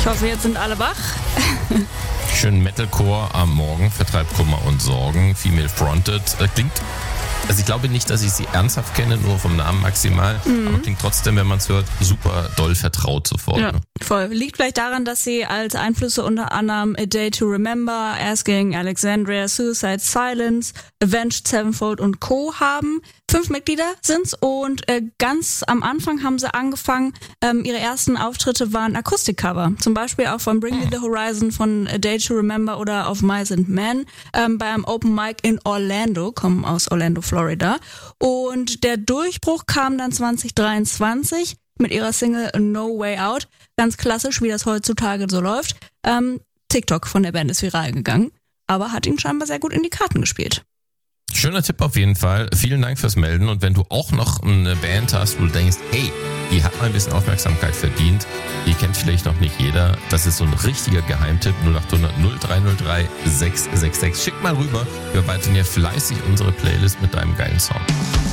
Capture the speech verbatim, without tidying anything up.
hoffe, jetzt sind alle wach. Schön Metalcore am Morgen, vertreibt Kummer und Sorgen, Female Fronted. Äh, klingt, also ich glaube nicht, dass ich sie ernsthaft kenne, nur vom Namen maximal, mhm. aber klingt trotzdem, wenn man es hört, super doll vertraut sofort. Ja, ne? voll. Liegt vielleicht daran, dass sie als Einflüsse unter anderem A Day to Remember, Asking Alexandria, Suicide Silence, Avenged Sevenfold und Co. haben. Fünf Mitglieder sind's und äh, ganz am Anfang haben sie angefangen, ähm, ihre ersten Auftritte waren Akustikcover. Zum Beispiel auch von Bring Me the Horizon, von A Day to Remember oder auf Mice and Men ähm, beim Open Mic in Orlando, kommen aus Orlando, Florida. Und der Durchbruch kam dann zwanzig dreiundzwanzig mit ihrer Single No Way Out. Ganz klassisch, wie das heutzutage so läuft. Ähm, TikTok von der Band ist viral gegangen, aber hat ihnen scheinbar sehr gut in die Karten gespielt. Schöner Tipp auf jeden Fall. Vielen Dank fürs Melden. Und wenn du auch noch eine Band hast, wo du denkst, hey, die hat mal ein bisschen Aufmerksamkeit verdient, die kennt vielleicht noch nicht jeder, das ist so ein richtiger Geheimtipp. null acht hundert null drei null drei sechs sechs sechs. Schick mal rüber. Wir erweitern hier fleißig unsere Playlist mit deinem geilen Song.